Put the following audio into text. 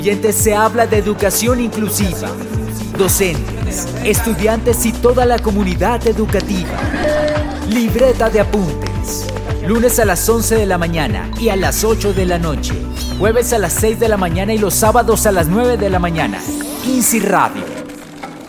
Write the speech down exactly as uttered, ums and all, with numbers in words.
Oyentes, se habla de educación inclusiva, docentes, estudiantes y toda la comunidad educativa. Libreta de apuntes. Lunes a las once de la mañana y a las ocho de la noche. Jueves a las seis de la mañana y los sábados a las nueve de la mañana. INSI Radio.